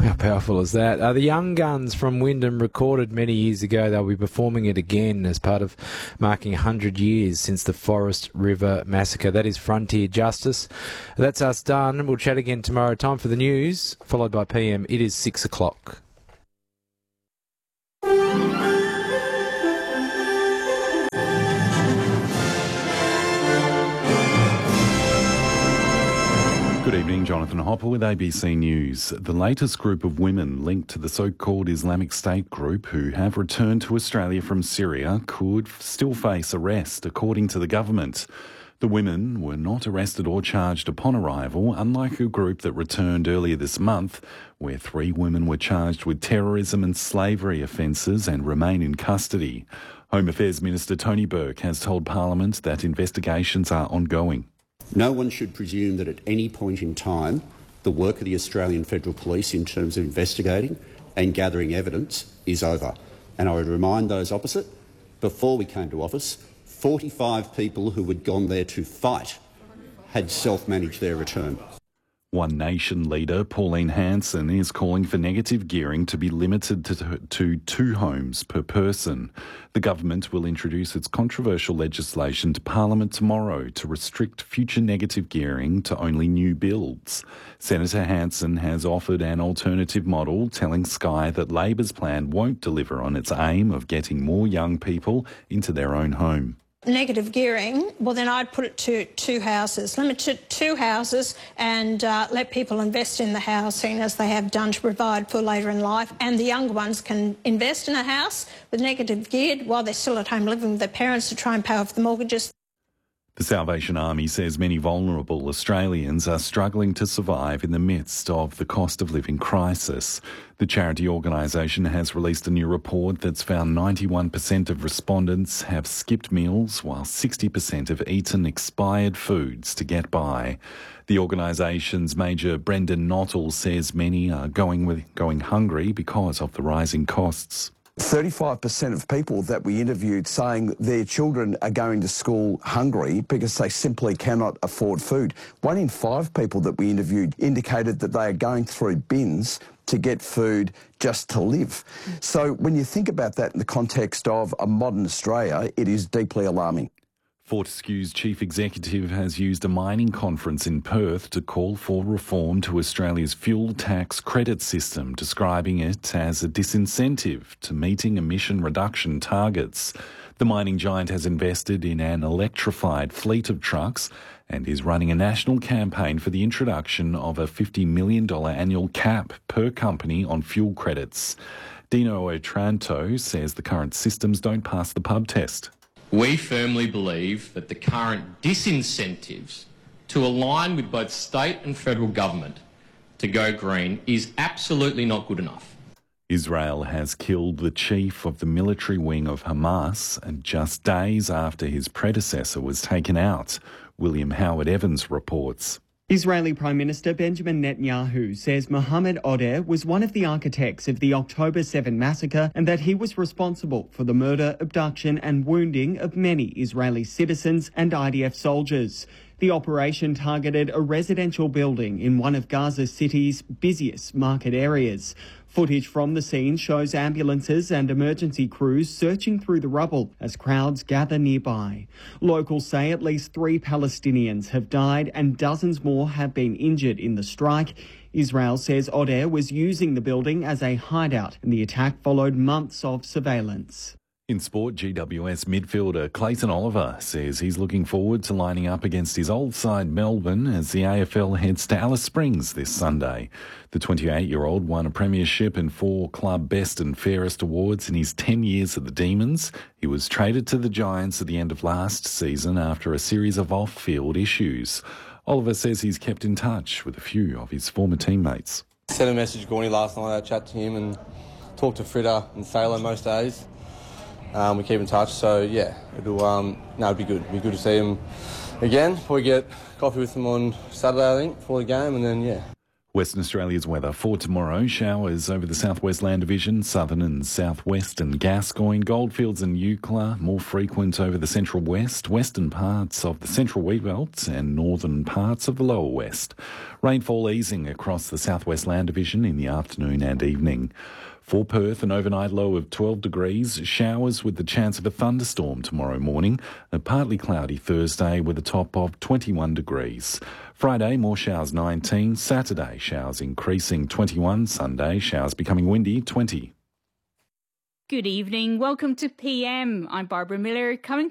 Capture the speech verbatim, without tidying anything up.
How powerful is that? Uh, the Young Guns from Wyndham recorded many years ago. They'll be performing it again as part of marking one hundred years since the Forest River Massacre. That is Frontier Justice. That's us done. We'll chat again tomorrow. Time for the news, followed by P M. It is six o'clock. Good evening, Jonathan Hopper with A B C News. The latest group of women linked to the so-called Islamic State group who have returned to Australia from Syria could still face arrest, according to the government. The women were not arrested or charged upon arrival, unlike a group that returned earlier this month, where three women were charged with terrorism and slavery offences and remain in custody. Home Affairs Minister Tony Burke has told Parliament that investigations are ongoing. No one should presume that at any point in time the work of the Australian Federal Police in terms of investigating and gathering evidence is over. And I would remind those opposite, before we came to office, forty-five people who had gone there to fight had self-managed their return. One Nation leader, Pauline Hanson, is calling for negative gearing to be limited to, to two homes per person. The government will introduce its controversial legislation to Parliament tomorrow to restrict future negative gearing to only new builds. Senator Hanson has offered an alternative model, telling Sky that Labor's plan won't deliver on its aim of getting more young people into their own home. Negative gearing, well then I'd put it to two houses. Limit it to two houses and uh, let people invest in the housing as they have done to provide for later in life, and the younger ones can invest in a house with negative geared while they're still at home living with their parents to try and pay off the mortgages. The Salvation Army says many vulnerable Australians are struggling to survive in the midst of the cost of living crisis. The charity organisation has released a new report that's found ninety-one percent of respondents have skipped meals, while sixty percent have eaten expired foods to get by. The organisation's Major Brendan Nottle says many are going with going hungry because of the rising costs. thirty-five percent of people that we interviewed saying their children are going to school hungry because they simply cannot afford food. One in five people that we interviewed indicated that they are going through bins to get food just to live. So when you think about that in the context of a modern Australia, it is deeply alarming. Fortescue's chief executive has used a mining conference in Perth to call for reform to Australia's fuel tax credit system, describing it as a disincentive to meeting emission reduction targets. The mining giant has invested in an electrified fleet of trucks and is running a national campaign for the introduction of a fifty million dollars annual cap per company on fuel credits. Dino Otranto says the current systems don't pass the pub test. We firmly believe that the current disincentives to align with both state and federal government to go green is absolutely not good enough. Israel has killed the chief of the military wing of Hamas, and just days after his predecessor was taken out. William Howard Evans reports. Israeli Prime Minister Benjamin Netanyahu says Mohammed Odeh was one of the architects of the October seventh massacre and that he was responsible for the murder, abduction and wounding of many Israeli citizens and I D F soldiers. The operation targeted a residential building in one of Gaza City's busiest market areas. Footage from the scene shows ambulances and emergency crews searching through the rubble as crowds gather nearby. Locals say at least three Palestinians have died and dozens more have been injured in the strike. Israel says Odeh was using the building as a hideout, and the attack followed months of surveillance. In sport, G W S midfielder Clayton Oliver says he's looking forward to lining up against his old side Melbourne as the A F L heads to Alice Springs this Sunday. The twenty-eight-year-old won a premiership and four club best and fairest awards in his ten years at the Demons. He was traded to the Giants at the end of last season after a series of off-field issues. Oliver says he's kept in touch with a few of his former teammates. I sent a message to Gorney last night, I chat to him and talked to Fritter and Sailor most days. Um, we keep in touch, so yeah, it'll um, no, it'd be good. It'd be good to see him again. Probably get coffee with him on Saturday, I think, before the game, and then yeah. Western Australia's weather for tomorrow. Showers over the southwest land division, southern and southwest and Gascoyne, Goldfields and Eucla, more frequent over the central west, western parts of the central wheatbelt and northern parts of the lower west. Rainfall easing across the southwest land division in the afternoon and evening. For Perth, an overnight low of twelve degrees, showers with the chance of a thunderstorm tomorrow morning, a partly cloudy Thursday with a top of twenty-one degrees. Friday, more showers nineteen, Saturday, showers increasing twenty-one, Sunday, showers becoming windy twenty. Good evening, welcome to P M. I'm Barbara Miller, coming to